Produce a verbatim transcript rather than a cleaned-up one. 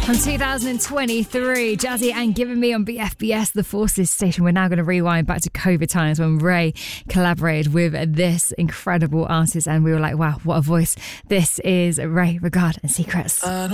From two thousand twenty-three, Jazzy and Giving Me on B F B S, the Forces station. We're now going to rewind back to COVID times when Ray collaborated with this incredible artist, and we were like, wow, what a voice. This is Ray, Regard and Secrets.